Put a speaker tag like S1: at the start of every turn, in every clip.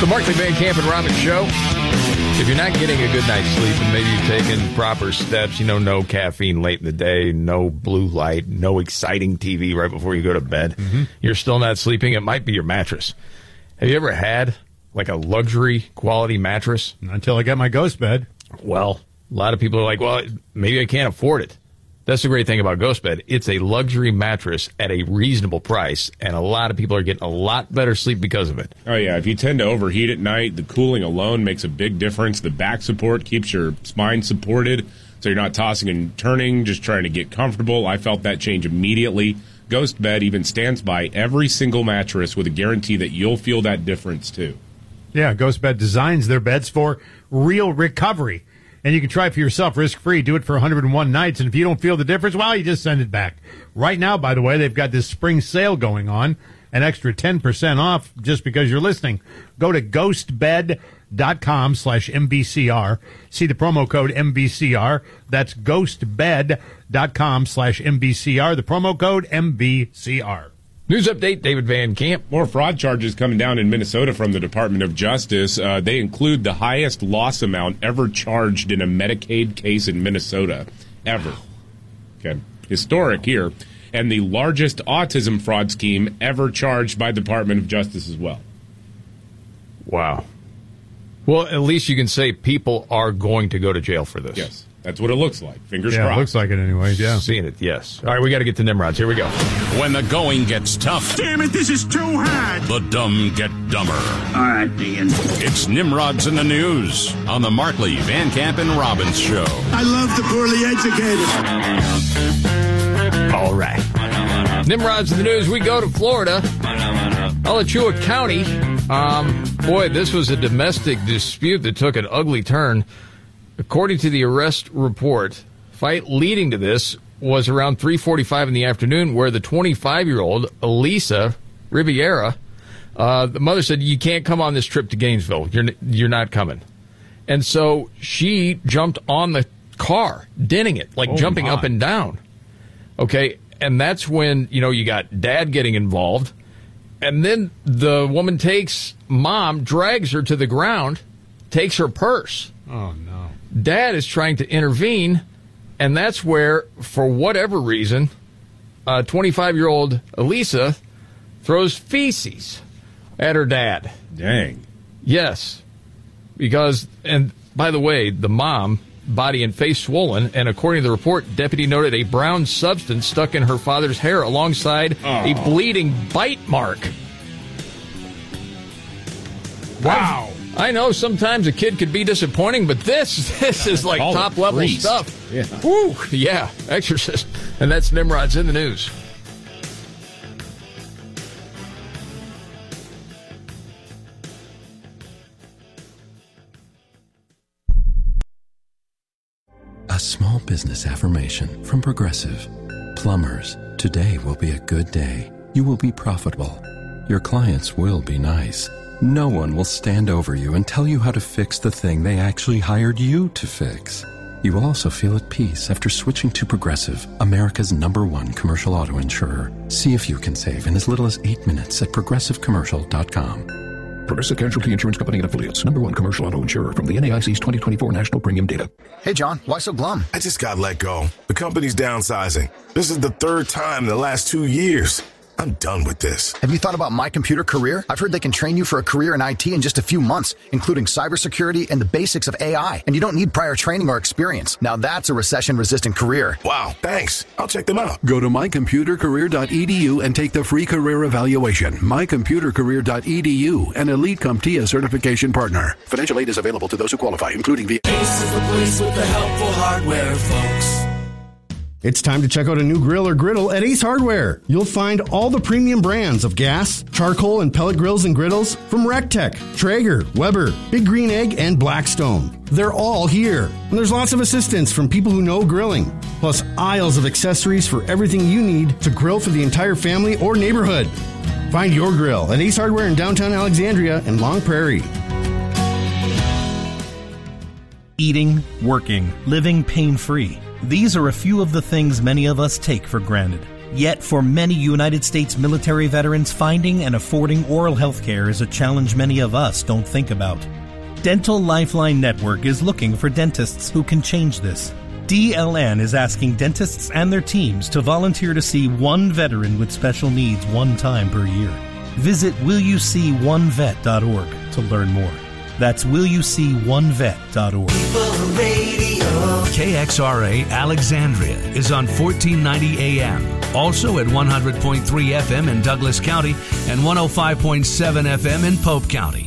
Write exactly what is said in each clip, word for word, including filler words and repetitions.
S1: The Markley, Van Camp, and Robbins Show. If you're not getting a good night's sleep and maybe you've taken proper steps, you know, no caffeine late in the day, no blue light, no exciting T V right before you go to bed, mm-hmm. you're still not sleeping, it might be your mattress. Have you ever had, like, a luxury quality mattress?
S2: Until I got my ghost bed.
S1: Well, a lot of people are like, well, maybe I can't afford it. That's the great thing about GhostBed. It's a luxury mattress at a reasonable price, and a lot of people are getting a lot better sleep because of it.
S3: Oh, yeah. If you tend to overheat at night, the cooling alone makes a big difference. The back support keeps your spine supported, so you're not tossing and turning, just trying to get comfortable. I felt that change immediately. GhostBed even stands by every single mattress with a guarantee that you'll feel that difference, too.
S2: Yeah, GhostBed designs their beds for real recovery. And you can try it for yourself risk-free. Do it for one hundred one nights. And if you don't feel the difference, well, you just send it back. Right now, by the way, they've got this spring sale going on. An extra ten percent off just because you're listening. Go to ghostbed.com slash MBCR. See the promo code M B C R. That's ghostbed.com slash MBCR. The promo code M B C R.
S1: News update, David Van Camp.
S3: More fraud charges coming down in Minnesota from the Department of Justice. Uh, they include the highest loss amount ever charged in a Medicaid case in Minnesota, ever. Okay, historic here. And the largest autism fraud scheme ever charged by the Department of Justice as well.
S1: Wow. Well, at least you can say people are going to go to jail for this.
S3: Yes. That's what it looks like. Fingers
S2: yeah,
S3: crossed.
S2: Yeah, it looks like it anyways, yeah.
S1: Seeing it, yes. All right, we got to get to Nimrods. Here we go.
S4: When the going gets tough.
S5: Damn it, this is too hard.
S4: The dumb get dumber.
S5: All right, Dean.
S4: It's Nimrods in the News on the Markley, Van Camp, and Robbins Show.
S5: I love the poorly educated.
S1: All right. Nimrods in the News. We go to Florida. Alachua County. Um, boy, this was a domestic dispute that took an ugly turn. According to the arrest report, fight leading to this was around three forty-five in the afternoon, where the twenty-five-year-old Elisa Riviera, uh, the mother said, "You can't come on this trip to Gainesville. You're you're not coming." And so she jumped on the car, denting it, like
S2: oh
S1: jumping
S2: my.
S1: up and down. Okay, and that's when, you know, you got dad getting involved, and then the woman takes mom, drags her to the ground, takes her purse.
S2: Oh no.
S1: Dad is trying to intervene, and that's where, for whatever reason, uh, twenty-five-year-old Elisa throws feces at her dad.
S3: Dang.
S1: Yes. Because, and by the way, the mom, body and face swollen, and according to the report, deputy noted a brown substance stuck in her father's hair alongside
S3: oh.
S1: a bleeding bite mark.
S2: Wow.
S1: I know sometimes a kid could be disappointing, but this this is like
S3: Call
S1: top level
S3: priest.
S1: stuff.
S3: Yeah.
S1: Woo, yeah, exorcist. And that's Nimrod's in the News.
S6: A small business affirmation from Progressive. Plumbers, today will be a good day. You will be profitable. Your clients will be nice. No one will stand over you and tell you how to fix the thing they actually hired you to fix. You will also feel at peace after switching to Progressive, America's number one commercial auto insurer. See if you can save in as little as eight minutes at progressive commercial dot com.
S7: Progressive Casualty Insurance Company and Affiliates. Number one commercial auto insurer from the N A I C's twenty twenty-four National Premium Data.
S8: Hey, John, why so glum?
S9: I just got let go. The company's downsizing. This is the third time in the last two years. I'm done with this.
S8: Have you thought about My Computer Career? I've heard they can train you for a career in I T in just a few months, including cybersecurity and the basics of A I. And you don't need prior training or experience. Now that's a recession-resistant career.
S9: Wow, thanks. I'll check them out.
S7: Go to my computer career dot e d u and take the free career evaluation. my computer career dot e d u, an Elite CompTIA certification partner. Financial aid is available to those who qualify, including the...
S10: Ace is the place with the helpful hardware, folks.
S11: It's time to check out a new grill or griddle at Ace Hardware. You'll find all the premium brands of gas, charcoal, and pellet grills and griddles from Rectech, Traeger, Weber, Big Green Egg, and Blackstone. They're all here. And there's lots of assistance from people who know grilling, plus aisles of accessories for everything you need to grill for the entire family or neighborhood. Find your grill at Ace Hardware in downtown Alexandria and Long Prairie.
S12: Eating, working, living pain-free. These are a few of the things many of us take for granted. Yet for many United States military veterans, finding and affording oral health care is a challenge many of us don't think about. Dental Lifeline Network is looking for dentists who can change this. D L N is asking dentists and their teams to volunteer to see one veteran with special needs one time per year. Visit will you see one vet dot org to learn more. That's will you see one vet dot org.
S13: K X R A Alexandria is on fourteen ninety A M. Also at one hundred point three F M in Douglas County and one oh five point seven F M in Pope County.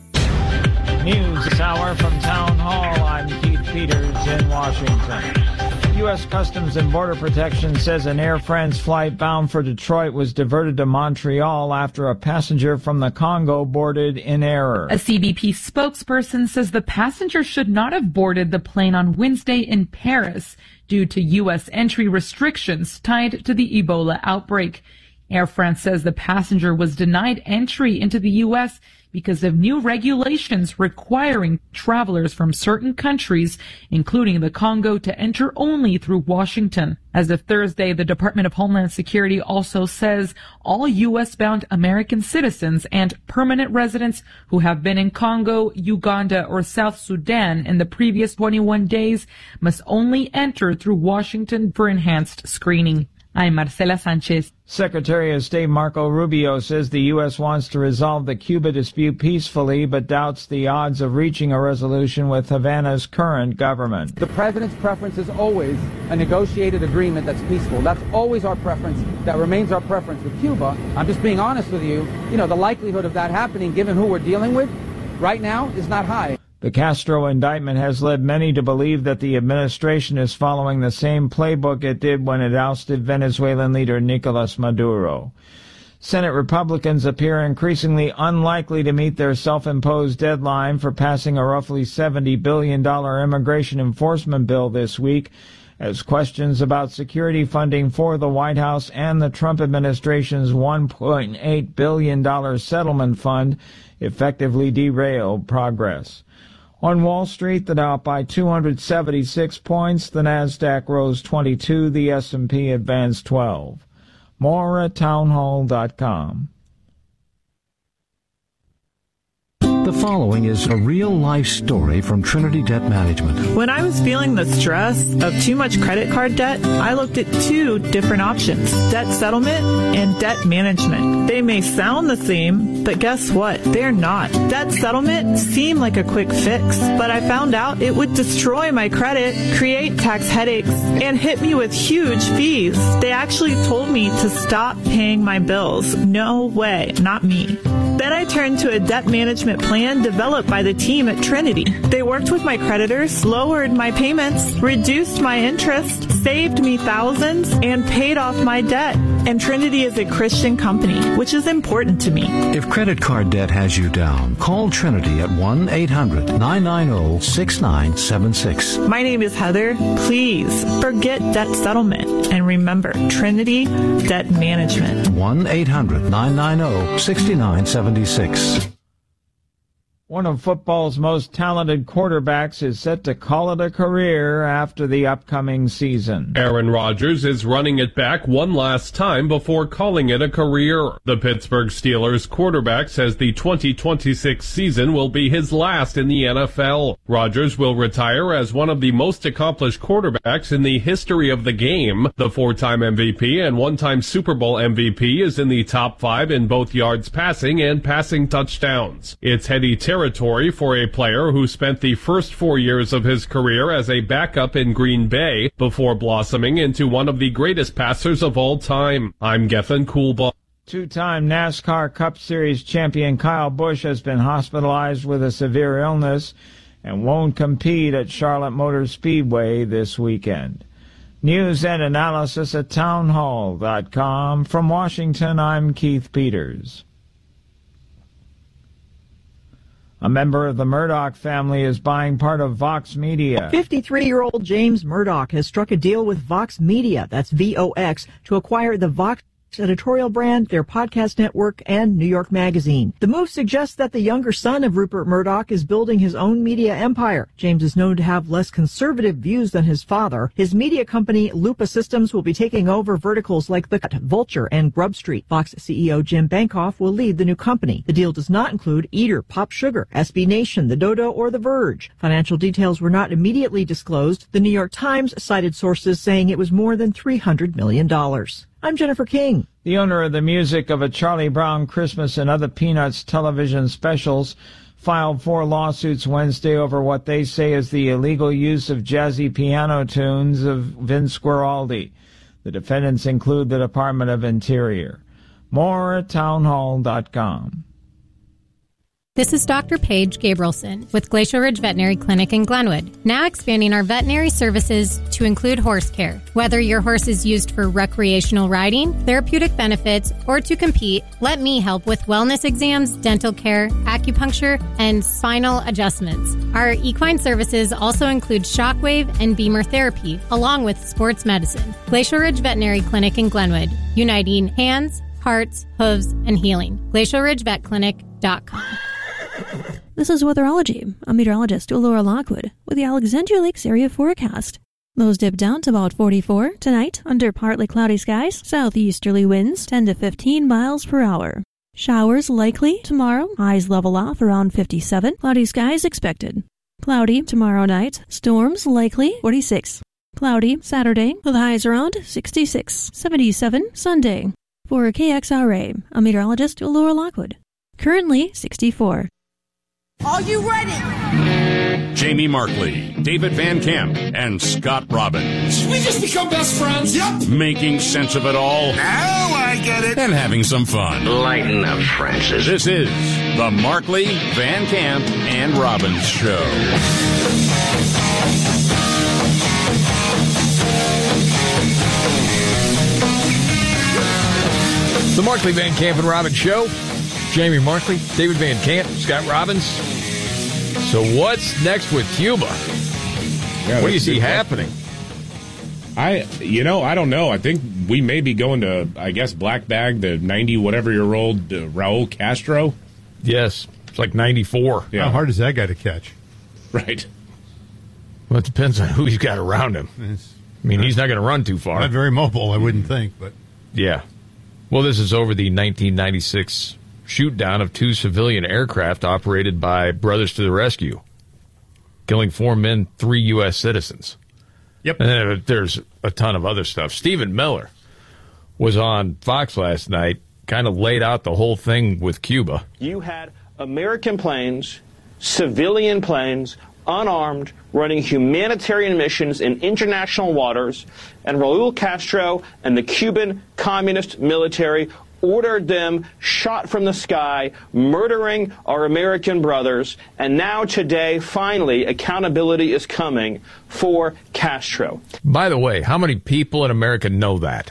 S14: News this hour from Town Hall. I'm Keith Peters in Washington. U S Customs and Border Protection says an Air France flight bound for Detroit was diverted to Montreal after a passenger from the Congo boarded in error.
S15: A C B P spokesperson says the passenger should not have boarded the plane on Wednesday in Paris due to U S entry restrictions tied to the Ebola outbreak. Air France says the passenger was denied entry into the U S because of new regulations requiring travelers from certain countries, including the Congo, to enter only through Washington. As of Thursday, the Department of Homeland Security also says all U S-bound American citizens and permanent residents who have been in Congo, Uganda, or South Sudan in the previous twenty-one days must only enter through Washington for enhanced screening. I'm Marcela Sanchez.
S14: Secretary of State Marco Rubio says the U S wants to resolve the Cuba dispute peacefully, but doubts the odds of reaching a resolution with Havana's current government.
S16: The president's preference is always a negotiated agreement that's peaceful. That's always our preference. That remains our preference with Cuba. I'm just being honest with you. You know, the likelihood of that happening, given who we're dealing with right now, is not high.
S14: The Castro indictment has led many to believe that the administration is following the same playbook it did when it ousted Venezuelan leader Nicolas Maduro. Senate Republicans appear increasingly unlikely to meet their self-imposed deadline for passing a roughly seventy billion dollars immigration enforcement bill this week, as questions about security funding for the White House and the Trump administration's one point eight billion dollars settlement fund effectively derail progress. On Wall Street, the Dow up by two hundred seventy-six points, the Nasdaq rose twenty-two, the S and P advanced twelve. More at townhall dot com.
S17: The following is a real-life story from Trinity Debt Management.
S18: When I was feeling the stress of too much credit card debt, I looked at two different options, debt settlement and debt management. They may sound the same, but guess what? They're not. Debt settlement seemed like a quick fix, but I found out it would destroy my credit, create tax headaches, and hit me with huge fees. They actually told me to stop paying my bills. No way, not me. Then I turned to a debt management plan developed by the team at Trinity. They worked with my creditors, lowered my payments, reduced my interest, saved me thousands, and paid off my debt. And Trinity is a Christian company, which is important to me.
S17: If credit card debt has you down, call Trinity at one eight hundred nine nine zero six nine seven six.
S18: My name is Heather. Please forget debt settlement and remember Trinity Debt Management.
S17: one eight hundred nine nine zero six nine seven six.
S14: One of football's most talented quarterbacks is set to call it a career after the upcoming season.
S19: Aaron Rodgers is running it back one last time before calling it a career. The Pittsburgh Steelers quarterback says the twenty twenty-six season will be his last in the N F L. Rodgers will retire as one of the most accomplished quarterbacks in the history of the game. The four-time M V P and one-time Super Bowl M V P is in the top five in both yards passing and passing touchdowns. It's heady territory territory for a player who spent the first four years of his career as a backup in Green Bay before blossoming into one of the greatest passers of all time. I'm Gethin Coolbaugh.
S14: Two-time NASCAR Cup Series champion Kyle Busch has been hospitalized with a severe illness and won't compete at Charlotte Motor Speedway this weekend. News and analysis at townhall dot com. From Washington, I'm Keith Peters. A member of the Murdoch family is buying part of Vox Media.
S20: fifty-three-year-old James Murdoch has struck a deal with Vox Media, that's V O X, to acquire the Vox editorial brand, their podcast network, and New York Magazine. The move suggests that the younger son of Rupert Murdoch is building his own media empire. James is known to have less conservative views than his father. His media company, Lupa Systems, will be taking over verticals like The Cut, Vulture, and Grub Street. Fox C E O Jim Bankoff will lead the new company. The deal does not include Eater, Pop Sugar, S B Nation, The Dodo, or The Verge. Financial details were not immediately disclosed. The New York Times cited sources saying it was more than three hundred million dollars. I'm Jennifer King.
S14: The owner of the music of A Charlie Brown Christmas and Other Peanuts television specials filed four lawsuits Wednesday over what they say is the illegal use of jazzy piano tunes of Vince Guaraldi. The defendants include the Department of Interior. More at townhall dot com.
S21: This is Doctor Paige Gabrielson with Glacial Ridge Veterinary Clinic in Glenwood, now expanding our veterinary services to include horse care. Whether your horse is used for recreational riding, therapeutic benefits, or to compete, let me help with wellness exams, dental care, acupuncture, and spinal adjustments. Our equine services also include shockwave and beamer therapy, along with sports medicine. Glacial Ridge Veterinary Clinic in Glenwood, uniting hands, hearts, hooves, and healing. glacial ridge vet clinic dot com.
S22: This is Weatherology. I'm meteorologist Laura Lockwood with the Alexandria Lakes area forecast. Lows dip down to about forty-four tonight under partly cloudy skies, southeasterly winds ten to fifteen miles per hour. Showers likely tomorrow, highs level off around fifty-seven, cloudy skies expected. Cloudy tomorrow night, storms likely forty-six. Cloudy Saturday with highs around sixty-six, seventy-seven Sunday. For K X R A, I'm meteorologist Laura Lockwood. Currently sixty-four.
S23: Are you ready?
S4: Jamie Markley, David Van Camp, and Scott Robbins.
S23: We just become best friends. Yep.
S4: Making sense of it all.
S23: Now I get it.
S4: And having some fun.
S23: Lighten up, Francis.
S4: This is the Markley, Van Camp, and Robbins Show.
S1: The Markley, Van Camp, and Robbins Show. Jamie Markley, David Van Camp, Scott Robbins. So what's next with Cuba?
S3: Yeah,
S1: what do you see happening?
S3: I, you know, I don't know. I think we may be going to, I guess, black bag the ninety-whatever-year-old uh, Raul Castro.
S1: Yes, it's like ninety-four.
S2: Yeah. How hard is that guy to catch?
S3: Right.
S1: Well, it depends on who he's got around him.
S2: It's,
S1: I mean, he's not going to run too far.
S2: Not very mobile, I wouldn't think, but
S1: yeah. Well, this is over the nineteen ninety-six shoot down of two civilian aircraft operated by Brothers to the Rescue, killing four men, three U S citizens.
S2: Yep.
S1: And then there's a ton of other stuff. Stephen Miller was on Fox last night, kind of laid out the whole thing with Cuba.
S24: You had American planes, civilian planes, unarmed, running humanitarian missions in international waters, and Raul Castro and the Cuban Communist military ordered them, shot from the sky, murdering our American brothers, and now today, finally, accountability is coming for Castro.
S1: By the way, how many people in America know that?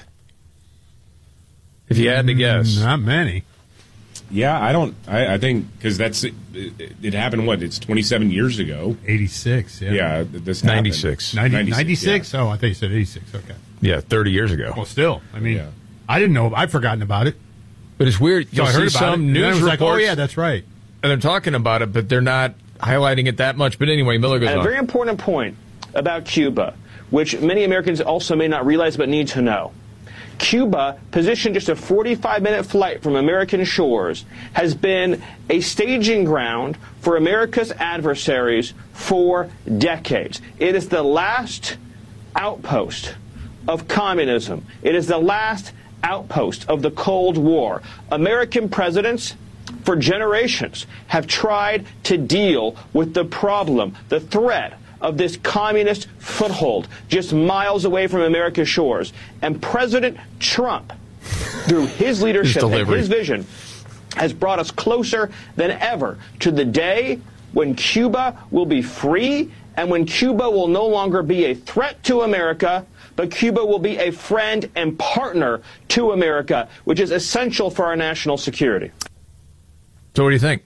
S1: If you had to guess.
S2: Not many.
S3: Yeah, I don't, I, I think, because that's, it, it happened, what, it's twenty-seven years ago.
S2: eighty-six, yeah.
S3: Yeah, this
S1: ninety-six.
S3: happened.
S2: ninety, ninety-six?
S3: Yeah.
S2: Oh, I thought you said eighty-six, okay.
S1: Yeah, thirty years ago.
S2: Well, still, I mean,
S3: Yeah.
S2: I didn't know, I'd forgotten about it.
S1: But it's weird.
S2: So
S1: You'll
S2: I heard
S1: see
S2: about
S1: some
S2: it, and then I
S1: news
S2: was
S1: reports.
S2: like, oh, yeah, that's right.
S1: And they're talking about it, but they're not highlighting it that much. But anyway, Miller goes
S24: And a
S1: on.
S24: very important point about Cuba, which many Americans also may not realize but need to know. Cuba, positioned just a forty-five minute flight from American shores, has been a staging ground for America's adversaries for decades. It is the last outpost of communism. It is the last outpost of the Cold War. American presidents for generations have tried to deal with the problem, the threat of this communist foothold just miles away from America's shores. And President Trump, through his leadership
S1: His
S24: and his vision, has brought us closer than ever to the day when Cuba will be free and when Cuba will no longer be a threat to America, but Cuba will be a friend and partner to America, which is essential for our national security.
S1: So what do you think?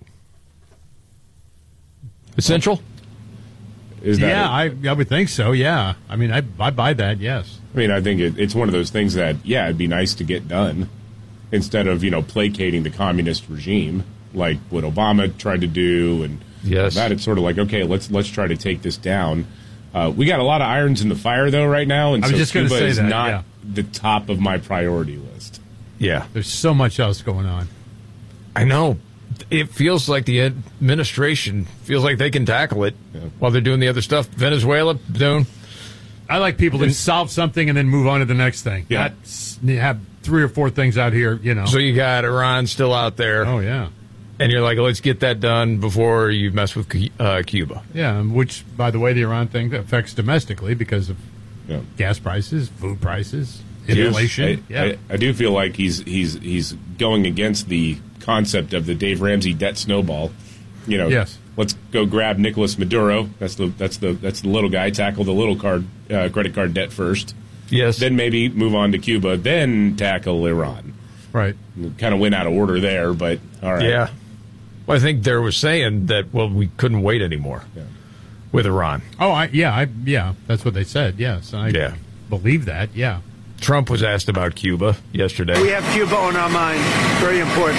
S1: Essential?
S3: Is that
S2: yeah,
S3: it?
S2: I, I would think so, yeah. I mean, I, I buy that, yes.
S3: I mean, I think it, it's one of those things that, yeah, it'd be nice to get done. instead of, you know, placating the communist regime like what Obama tried to do. And
S1: yes.
S3: that it's sort of like, okay, let's let's try to take this down. Uh, we got a lot of irons in the fire, though, right now, and
S2: I was
S3: so
S2: just
S3: Cuba
S2: say
S3: is
S2: that,
S3: not
S2: yeah.
S3: the top of my priority list.
S1: Yeah.
S2: There's so much else going on.
S1: I know. It feels like the administration feels like they can tackle it yeah. while they're doing the other stuff. Venezuela, doing.
S2: I like people to solve something and then move on to the next thing.
S1: Yeah.
S2: Not have three or four things out here, you know.
S1: So you got Iran still out there.
S2: Oh, yeah.
S1: And you're like, let's get that done before you mess with uh, Cuba.
S2: Yeah, which, by the way, the Iran thing affects domestically because of
S3: yeah.
S2: gas prices, food prices, inflation.
S3: Yes. I,
S2: yeah.
S3: I, I do feel like he's he's he's going against the concept of the Dave Ramsey debt snowball. You know,
S2: yes.
S3: Let's go grab Nicolas Maduro. That's the that's the that's the little guy. Tackle the little card uh, credit card debt first.
S1: Yes.
S3: Then maybe move on to Cuba. Then tackle Iran.
S2: Right.
S3: Kind of went out of order there, but all right.
S1: Yeah. Well, I think there was saying that, well, we couldn't wait anymore
S3: yeah.
S1: with Iran.
S2: Oh, I, yeah, I, yeah, that's what they said, yes. I
S1: yeah.
S2: believe that, yeah.
S1: Trump was asked about Cuba yesterday.
S5: We have Cuba on our mind. Very important.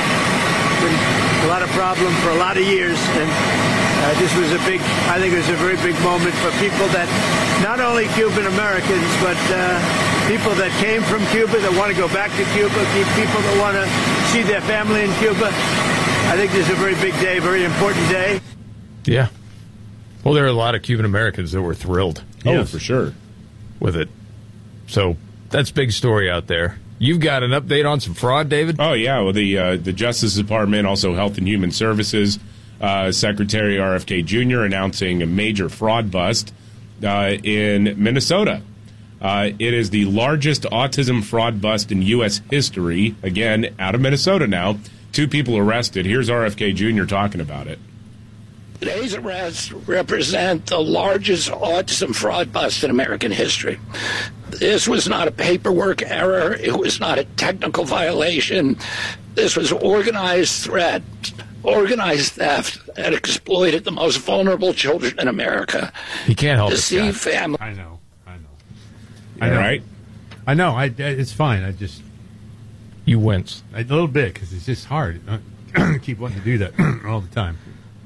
S5: Been a lot of problem for a lot of years, and uh, this was a big, I think it was a very big moment for people that, not only Cuban Americans, but uh, people that came from Cuba, that want to go back to Cuba, people that want to see their family in Cuba. I think this is a very big day, very important day.
S1: Yeah. Well, there are a lot of Cuban Americans that were thrilled.
S3: Oh,
S1: yes.
S3: for sure.
S1: With it. So that's big story out there. You've got an update on some fraud, David?
S3: Oh, yeah. Well, the uh, the Justice Department, also Health and Human Services, uh, Secretary R F K Junior announcing a major fraud bust uh, in Minnesota. Uh, it is the largest autism fraud bust in U S history. Again, out of Minnesota now. Two people arrested. Here's R F K Junior talking about it.
S6: Today's arrests represent the largest autism fraud bust in American history. This was not a paperwork error. It was not a technical violation. This was organized threat, organized theft that exploited the most vulnerable children in America.
S1: He can't help it,
S6: Deceive families.
S2: I know. I know.
S3: I know. Right?
S2: I know. I, it's fine. I just...
S1: You wince.
S2: A little bit, because it's just hard. I keep wanting to do that all the time.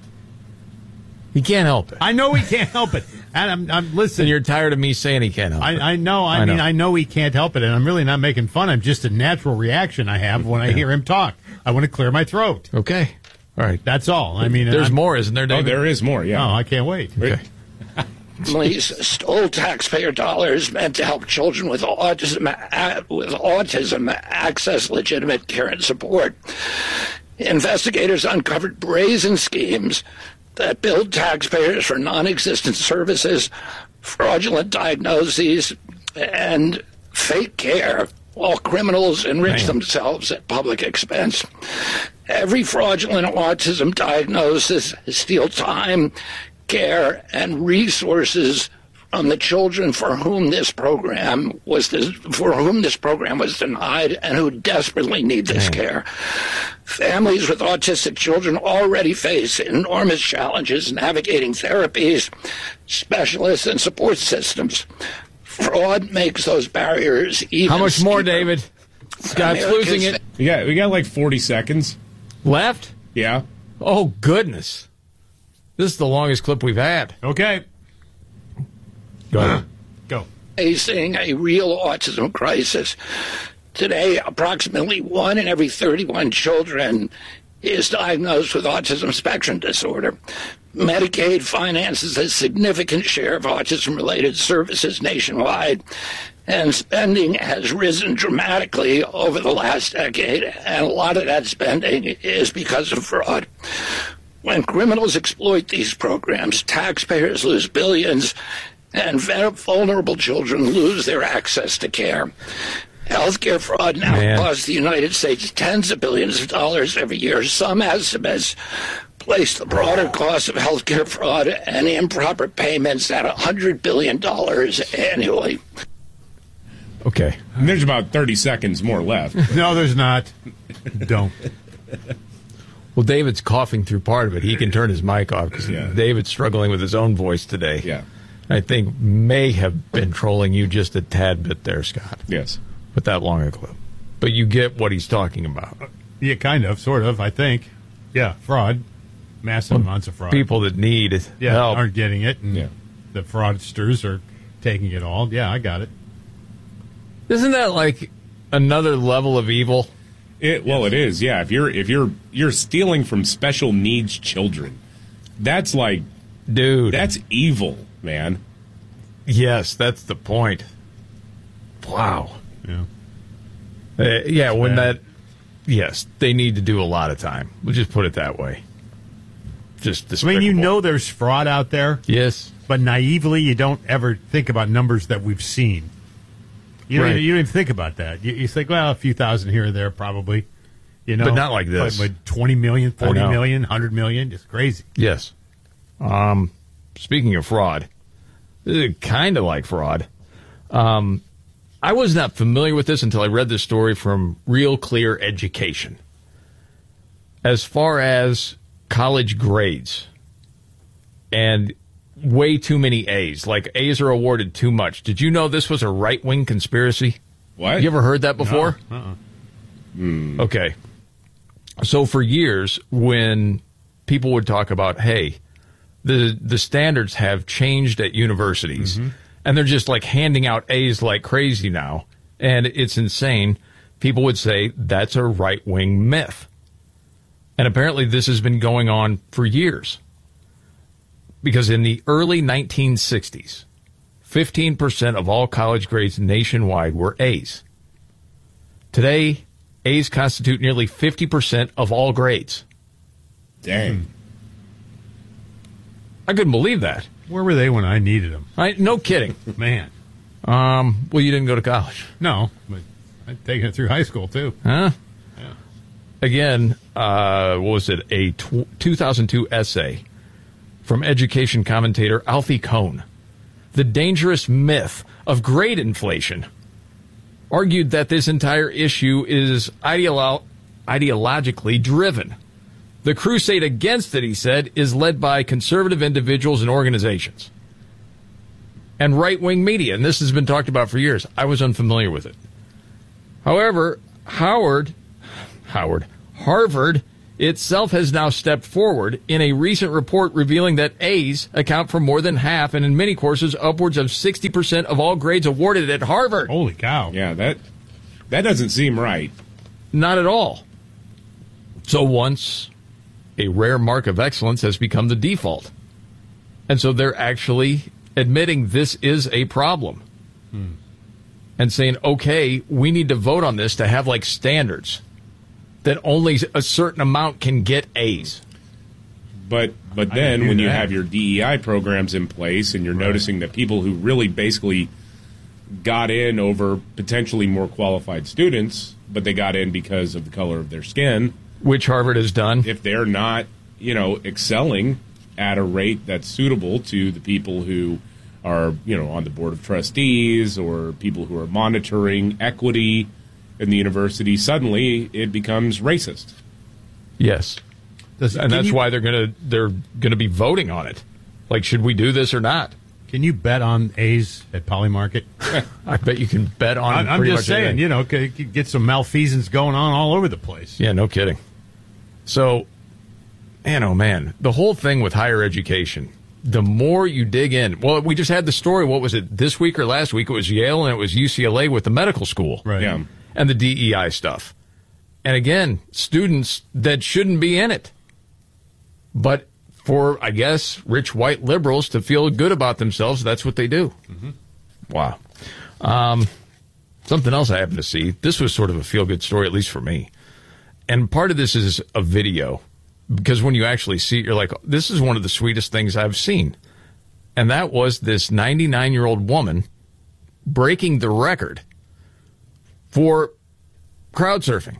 S1: He can't help it.
S2: I know he can't help it. And I'm, I'm listening.
S1: And you're tired of me saying he can't help
S2: I,
S1: it.
S2: I know. I, I mean, know. I know he can't help it, and I'm really not making fun. I'm just a natural reaction I have when I hear him talk. I want to clear my throat.
S1: Okay. All right.
S2: That's all. I mean,
S1: there's
S2: I'm,
S1: more, isn't there, David?
S3: Oh, there is more, yeah.
S2: Oh, I can't wait.
S1: Okay.
S6: Families stole taxpayer dollars meant to help children with autism with autism access legitimate care and support. Investigators uncovered brazen schemes that billed taxpayers for non-existent services, fraudulent diagnoses, and fake care, while criminals enrich
S1: Man.
S6: themselves at public expense. Every fraudulent autism diagnosis steals time, care, and resources from the children for whom this program was this, for whom this program was denied and who desperately need this care. Families with autistic children already face enormous challenges navigating therapies, specialists, and support systems. Fraud makes those barriers even
S1: How much
S6: steeper.
S1: more, David? Scott's losing it.
S3: We got, we got like forty seconds.
S1: Left?
S3: Yeah.
S1: Oh, goodness. This is the longest clip we've had.
S2: Okay.
S1: Go ahead.
S2: Go.
S6: Facing a real autism crisis. Today, approximately one in every thirty-one children is diagnosed with autism spectrum disorder. Medicaid finances a significant share of autism-related services nationwide, and spending has risen dramatically over the last decade, and a lot of that spending is because of fraud. When criminals exploit these programs, taxpayers lose billions, and vulnerable children lose their access to care. Healthcare fraud now
S1: Man.
S6: costs the United States tens of billions of dollars every year. Some estimates place the broader cost of healthcare fraud and improper payments at one hundred billion dollars annually.
S1: Okay.
S3: And there's about thirty seconds more left.
S2: No, there's not. Don't.
S1: Well, David's coughing through part of it. He can turn his mic off because
S3: Yeah.
S1: David's struggling with his own voice today.
S3: Yeah.
S1: I think may have been trolling you just a tad bit there, Scott.
S3: Yes.
S1: With that long a clip. but you get what he's talking about.
S2: Yeah, kind of, sort of, I think. Yeah, fraud. Massive well, amounts of fraud.
S1: People that need
S2: yeah,
S1: help
S2: aren't getting it, and yeah. the fraudsters are taking it all. Yeah, I got it.
S1: Isn't that like another level of evil?
S3: It, well, it is. Yeah, if you're if you're you're stealing from special needs children, that's like,
S1: dude,
S3: that's evil, man.
S1: Yes, that's the point. Wow.
S2: Yeah.
S1: Uh, yeah, when that. Yes, they need to do a lot of time. We'll just put it that way. Just despicable.
S2: I mean, you know there's fraud out there.
S1: Yes.
S2: But naively, you don't ever think about numbers that we've seen. You don't,
S1: right.
S2: even, you don't even think about that. You, you think, well, a few thousand here or there, probably. You know,
S1: but not like this.
S2: But, but twenty million, forty million, one hundred million, just crazy.
S1: Yes. Um, speaking of fraud, this is kind of like fraud. Um, I was not familiar with this until I read this story from Real Clear Education. As far as college grades and way too many A's, like A's are awarded too much. Did you know this was a right-wing conspiracy?
S3: What?
S1: You ever heard that before?
S2: No. Uh-uh.
S3: Mm.
S1: Okay. So for years, when people would talk about, hey, the the standards have changed at universities, mm-hmm. and they're just like handing out A's like crazy now, and it's insane, people would say that's a right-wing myth. And apparently this has been going on for years. Because in the early nineteen sixties, fifteen percent of all college grades nationwide were A's. Today, A's constitute nearly fifty percent of all grades.
S3: Dang.
S1: I couldn't believe that.
S2: Where were they when I needed them?
S1: I, no kidding.
S2: Man.
S1: Um, well, you didn't go to college.
S2: No, but I'd taken it through high school, too.
S1: Huh?
S2: Yeah.
S1: Again, uh, what was it? A tw- two thousand two essay from education commentator Alfie Kohn. The dangerous myth of grade inflation argued that this entire issue is ideolo- ideologically driven. The crusade against it, he said, is led by conservative individuals and organizations and right-wing media, and this has been talked about for years. I was unfamiliar with it. However, Howard, Howard, Harvard itself has now stepped forward in a recent report revealing that A's account for more than half, and in many courses, upwards of sixty percent of all grades awarded at Harvard.
S2: Holy cow.
S3: Yeah, that that doesn't seem right.
S1: Not at all. So once a rare mark of excellence has become the default. And so they're actually admitting this is a problem. Hmm. And saying, okay, we need to vote on this to have like standards that only a certain amount can get A's.
S3: But but then when you have your D E I programs in place and you're right. noticing that people who really basically got in over potentially more qualified students, but they got in because of the color of their skin,
S1: which Harvard has done,
S3: if they're not, you know, excelling at a rate that's suitable to the people who are, you know, on the board of trustees or people who are monitoring equity in the university, suddenly it becomes racist.
S1: Yes.
S2: Does,
S1: and that's
S2: you,
S1: why they're going to they're going to be voting on it. Like, should we do this or not?
S2: Can you bet on A's at Polymarket?
S1: I bet you can bet on.
S2: I'm, I'm
S1: pretty
S2: just
S1: much
S2: saying,
S1: anything.
S2: you know, could get some malfeasance going on all over the place.
S1: Yeah, no kidding. So, man, oh man, the whole thing with higher education. The more you dig in, well, we just had the story. What was it this week or last week? It was Yale and it was U C L A with the medical school,
S2: right?
S3: Yeah.
S1: And the D E I stuff. And again, students that shouldn't be in it, but for, I guess, rich white liberals to feel good about themselves, that's what they do.
S2: Mm-hmm.
S1: Wow. Um, something else I happened to see. This was sort of a feel-good story, at least for me. And part of this is a video, because when you actually see it, you're like, this is one of the sweetest things I've seen. And that was this ninety-nine-year-old woman breaking the record for crowd surfing.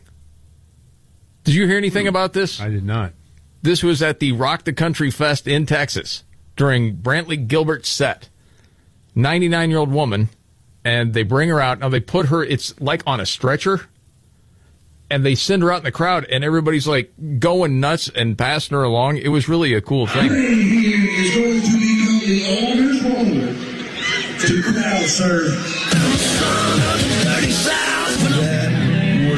S1: Did you hear anything about this?
S2: I did not.
S1: This was at the Rock the Country Fest in Texas during Brantley Gilbert's set. ninety-nine-year-old woman, and they bring her out. Now, they put her, it's like on a stretcher, and they send her out in the crowd, and everybody's like going nuts and passing her along. It was really a cool thing.
S23: Here is going to become the oldest roller to crowd surf. That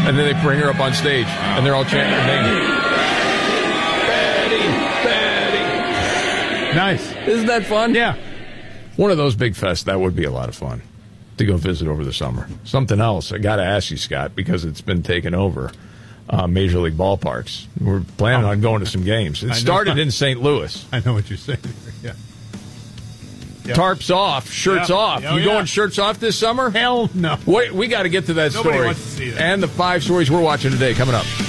S1: And then they bring her up on stage, and they're all chanting her name. Betty, Betty.
S2: Nice.
S1: Isn't that fun?
S2: Yeah.
S1: One of those big fests, that would be a lot of fun to go visit over the summer. Something else, I got to ask you, Scott, because it's been taken over. Uh, Major League ballparks. We're planning oh. on going to some games. It started in Saint Louis.
S2: I know what you're saying. Yeah. Yep.
S1: Tarps off, shirts
S2: yep.
S1: off.
S2: Oh,
S1: you
S2: yeah.
S1: going shirts off this summer?
S2: Hell no.
S1: Wait, we got to get to that
S2: Nobody
S1: story.
S2: wants to see that.
S1: And the five stories we're watching today coming up.